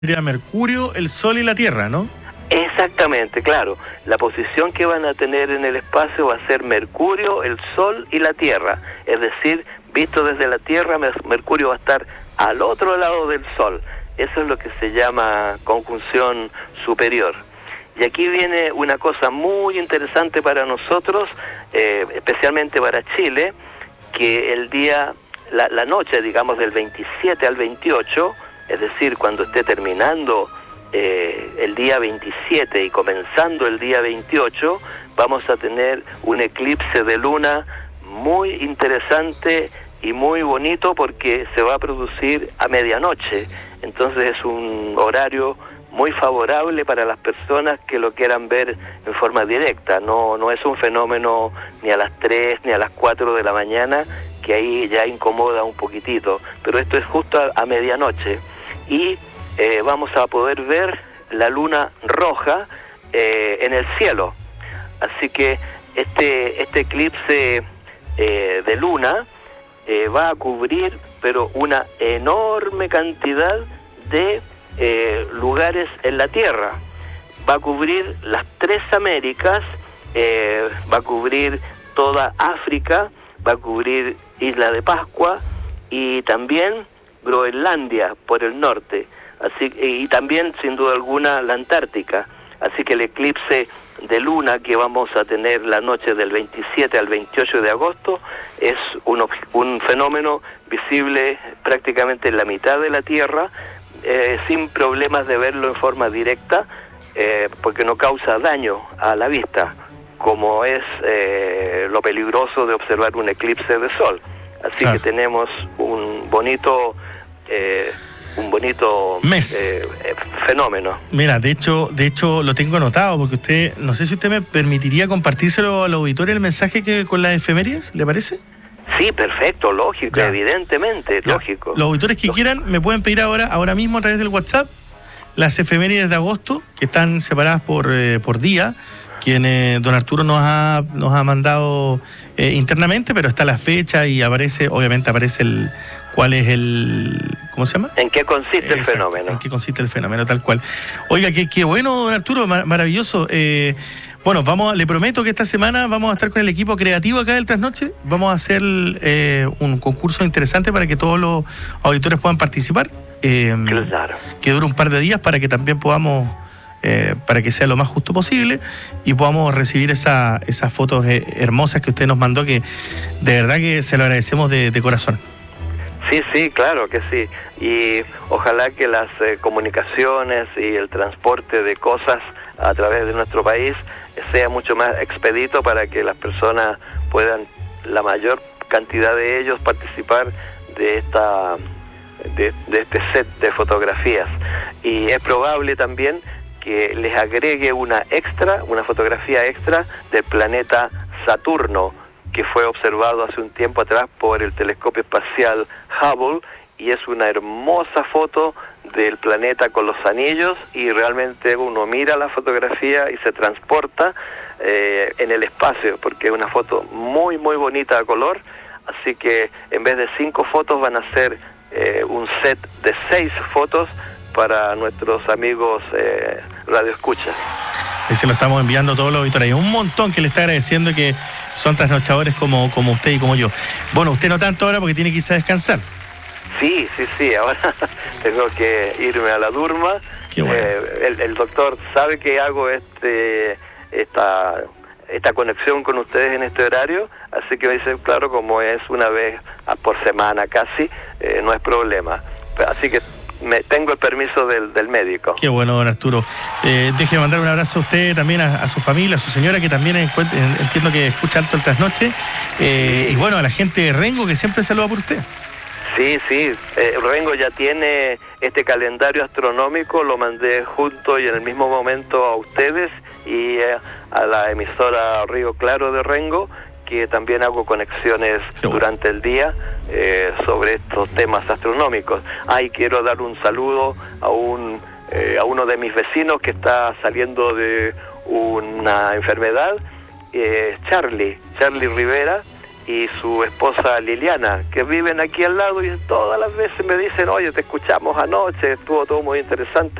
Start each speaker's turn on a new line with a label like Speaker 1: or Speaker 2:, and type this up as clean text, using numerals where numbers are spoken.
Speaker 1: Mercurio, el Sol y la Tierra, ¿no?
Speaker 2: Exactamente, claro. La posición que van a tener en el espacio va a ser Mercurio, el Sol y la Tierra. Es decir, visto desde la Tierra, Mercurio va a estar al otro lado del Sol. Eso es lo que se llama conjunción superior. Y aquí viene una cosa muy interesante para nosotros, especialmente para Chile, que el día, la noche, digamos, del 27 al 28, es decir, cuando esté terminando el día 27 y comenzando el día 28, vamos a tener un eclipse de luna muy interesante y muy bonito porque se va a producir a medianoche. Entonces es un horario muy favorable para las personas que lo quieran ver en forma directa. No es un fenómeno ni a las 3 ni a las 4 de la mañana, que ahí ya incomoda un poquitito, pero esto es justo a medianoche. Y vamos a poder ver la luna roja en el cielo. Así que este eclipse de luna va a cubrir, pero una enorme cantidad de lugares en la Tierra. Va a cubrir las 3 Américas, va a cubrir toda África, va a cubrir Isla de Pascua y también Groenlandia por el norte, y también sin duda alguna la Antártica. Así que el eclipse de luna que vamos a tener la noche del 27 al 28 de agosto es un fenómeno visible prácticamente en la mitad de la Tierra, sin problemas de verlo en forma directa, porque no causa daño a la vista, como es lo peligroso de observar un eclipse de sol. Así que tenemos un bonito
Speaker 1: mes,
Speaker 2: fenómeno.
Speaker 1: Mira, de hecho lo tengo anotado, porque usted, no sé si usted me permitiría compartírselo al auditorio el mensaje con las efemérides, ¿le parece?
Speaker 2: Sí, perfecto, lógico, ya. Evidentemente, ya. Lógico.
Speaker 1: Los auditores que quieran me pueden pedir ahora mismo a través del WhatsApp las efemérides de agosto, que están separadas por día, quien don Arturo nos ha mandado internamente, pero está la fecha y obviamente aparece cuál es ¿cómo se llama?
Speaker 2: ¿En qué consiste el fenómeno?
Speaker 1: En qué consiste el fenómeno, tal cual. Oiga, qué bueno, don Arturo, maravilloso. Bueno, le prometo que esta semana vamos a estar con el equipo creativo acá del Trasnoche. Vamos a hacer un concurso interesante para que todos los auditores puedan participar.
Speaker 2: Claro.
Speaker 1: Que dure un par de días para que también podamos, para que sea lo más justo posible y podamos recibir esas fotos hermosas que usted nos mandó, que de verdad que se lo agradecemos de corazón.
Speaker 2: Sí, claro que sí. Y ojalá que las comunicaciones y el transporte de cosas a través de nuestro país sea mucho más expedito para que las personas puedan, la mayor cantidad de ellos, participar de este set de fotografías. Y es probable también que les agregue una fotografía extra del planeta Saturno, que fue observado hace un tiempo atrás por el telescopio espacial Hubble, y es una hermosa foto del planeta con los anillos, y realmente uno mira la fotografía y se transporta en el espacio, porque es una foto muy muy bonita a color. Así que en vez de 5 fotos van a ser un set de 6 fotos para nuestros amigos radioescuchas.
Speaker 1: Y se lo estamos enviando a todos los auditores. Hay un montón que le está agradeciendo, que son trasnochadores como usted y como yo. Bueno, usted no tanto ahora porque tiene que irse a descansar.
Speaker 2: Sí, ahora tengo que irme a la Durma.
Speaker 1: Qué bueno.
Speaker 2: El doctor sabe que hago esta conexión con ustedes en este horario, así que me dice, claro, como es una vez por semana casi, no es problema. Así que tengo el permiso del médico.
Speaker 1: Qué bueno, don Arturo. Deje mandar un abrazo a usted, también a su familia, a su señora, que también entiendo que escucha alto el Trasnoche, y bueno, a la gente de Rengo, que siempre saluda por usted.
Speaker 2: Sí, Rengo ya tiene este calendario astronómico, lo mandé junto y en el mismo momento a ustedes y a la emisora Río Claro de Rengo, que también hago conexiones durante el día sobre estos temas astronómicos. Y quiero dar un saludo a uno de mis vecinos que está saliendo de una enfermedad, Charlie Rivera, y su esposa Liliana, que viven aquí al lado y todas las veces me dicen, oye, te escuchamos anoche, estuvo todo muy interesante.